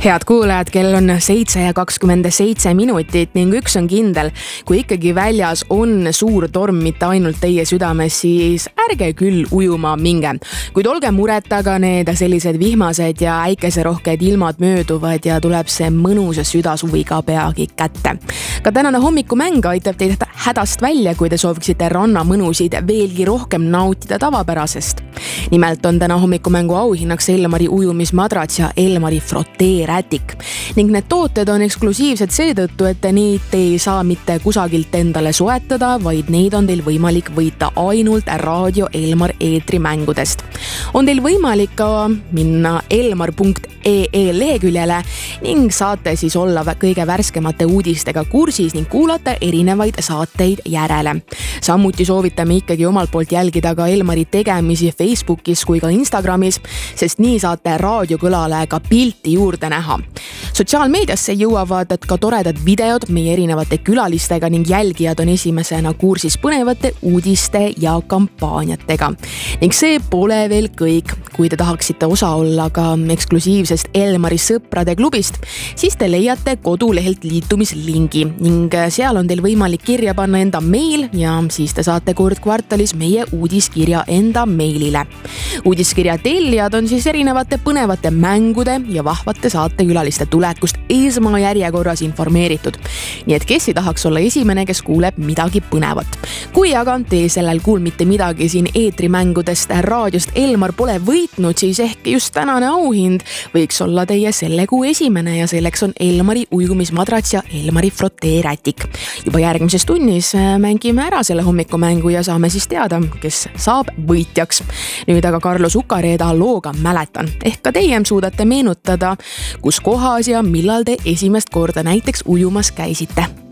Head kuulajad, kell on 7:27 ning üks on kindel, kui ikkagi väljas on suur torm mitte ainult teie südames, siis ärge küll ujuma minge. Kuid olge mureta, aga need sellised vihmased ja äikeserohked ilmad mööduvad ja tuleb see mõnus südasuvi ka peagi kätte. Ka tänane hommikumäng aitab teid hädast välja, kui te sooviksite rannamõnusid veelgi rohkem nautida tavapärasest. Nimelt on täna hommikumängu auhinnaks Elmari ujumismadrats ja Elmari froteerätik. Ning need tooted on eksklusiivsed seetõttu, et neid te ei saa mitte kusagilt endale soetada, vaid neid on teil võimalik võita ainult Raadio Elmar eetrimängudest. On teil võimalik ka minna elmar.ee leheküljele ning saate siis olla kõige värskemate uudistega kursis ning kuulata erinevaid saateid järele. Samuti soovitame ikkagi omalt poolt jälgida ka Elmari tegemisi Facebookis kui ka Instagramis, sest nii saate raadiokõlale ka pilti juurde näha. Sotsiaalmeediasse jõuavad ka toredad videod meie erinevate külalistega ning jälgijad on esimesena kursis põnevate uudiste ja kampaaniatega. Ning see pole veel kõik. Kui te tahaksite osa olla ka eksklusiivsest Elmari sõprade klubist, siis te leiate kodulehelt liitumislingi ning seal on teil võimalik kirja panna enda meil ja siis te saate kord kvartalis meie uudiskirja enda meilile. Uudiskirja tellijad on siis erinevate põnevate mängude ja vahvate saatekülaliste tulekust esmajärjekorras informeeritud. Nii et kes ei tahaks olla esimene, kes kuuleb midagi põnevat. Kui aga te sellel kuul mitte midagi siin eetrimängudest raadiost Elmar pole võitnud, siis ehk just tänane auhind võiks olla teie selle kuu esimene ja selleks on Elmari ujumismadrats ja Elmari froteerätik. Juba järgmises tunnis mängime ära selle hommikumängu ja saame siis teada, kes saab võitjaks. Nüüd aga Carlos Ukareeda looga Mäletan. Ehk ka teie suudate meenutada, kus kohas ja millal te esimest korda näiteks ujumas käisite.